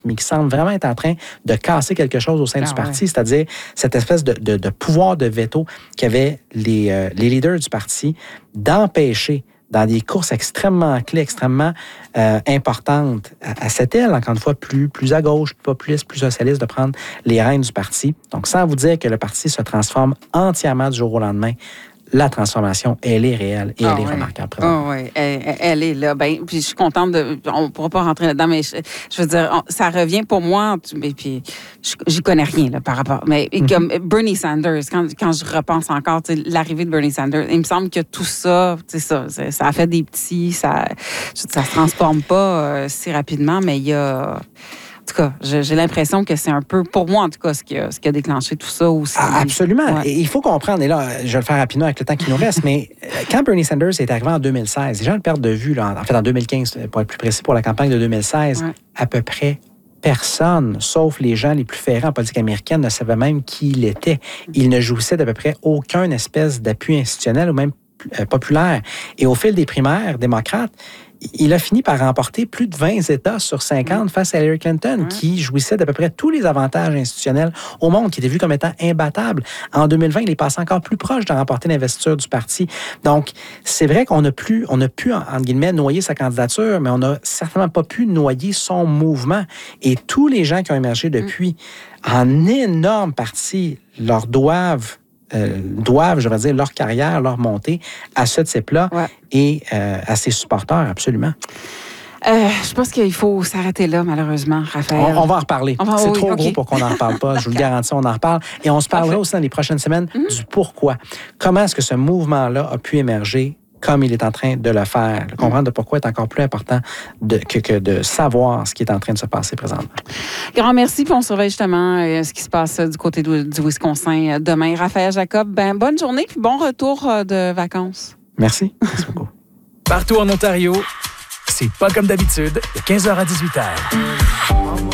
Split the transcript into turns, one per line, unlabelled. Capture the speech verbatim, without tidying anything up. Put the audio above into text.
mais qui semble vraiment être en train de casser quelque chose au sein
Ah,
du parti,
ouais.
c'est-à-dire cette espèce de, de, de pouvoir de veto qu'avaient les, euh, les leaders du parti d'empêcher dans des courses extrêmement clés, extrêmement euh, importantes, à, à cette aile, encore une fois, plus, plus à gauche, plus populiste, plus socialiste, de prendre les rênes du parti. Donc, sans vous dire que le parti se transforme entièrement du jour au lendemain, la transformation, elle est réelle et
Ah,
elle est
ouais.
remarquable.
Ah, oui, elle, elle est là. Ben, puis je suis contente de. On ne pourra pas rentrer là-dedans, mais je, je veux dire, on, ça revient pour moi. Mais puis, j'y connais rien là, par rapport. Mais mm-hmm. comme Bernie Sanders, quand, quand je repense encore, l'arrivée de Bernie Sanders, il me semble que tout ça, ça, ça a fait des petits. Ça ne se transforme pas euh, si rapidement, mais il y a. En tout cas, j'ai l'impression que c'est un peu, pour moi en tout cas, ce qui a, ce qui a déclenché tout ça aussi.
Ah, absolument.
Ouais.
Et il faut comprendre, et là, je vais le faire rapidement avec le temps qui nous reste, mais quand Bernie Sanders est arrivé en deux mille seize, les gens le perdent de vue, là, en fait en deux mille quinze, pour être plus précis, pour la campagne de deux mille seize, ouais. à peu près personne, sauf les gens les plus ferrants en politique américaine, ne savait même qui il était. Il ne jouissait d'à peu près aucun espèce d'appui institutionnel ou même euh, populaire. Et au fil des primaires démocrates, il a fini par remporter plus de vingt États sur cinquante face à Hillary Clinton, qui jouissait d'à peu près tous les avantages institutionnels au monde, qui était vu comme étant imbattable. En deux mille vingt, il est passé encore plus proche de remporter l'investiture du parti. Donc, c'est vrai qu'on n'a plus, on a pu, entre guillemets, noyer sa candidature, mais on n'a certainement pas pu noyer son mouvement. Et tous les gens qui ont émergé depuis, en énorme partie, leur doivent Euh, doivent, je vais dire, leur carrière, leur montée à ce type-là ouais. et euh, à ses supporters, absolument.
Euh, je pense qu'il faut s'arrêter là, malheureusement, Raphaël.
On, on va en reparler.
Va,
C'est
oui,
trop
okay.
gros pour qu'on n'en reparle pas. Je vous le garantis, on en reparle. Et on se parlera aussi dans les prochaines semaines mm-hmm. du pourquoi. Comment est-ce que ce mouvement-là a pu émerger comme il est en train de le faire. Le comprendre de pourquoi est encore plus important de, que, que de savoir ce qui est en train de se passer présentement.
Grand merci, puis on surveille justement euh, ce qui se passe du côté du, du Wisconsin demain. Raphaël Jacob, ben, bonne journée, puis bon retour de vacances.
Merci. Merci beaucoup.
Partout en Ontario, c'est pas comme d'habitude, de quinze heures à dix-huit heures.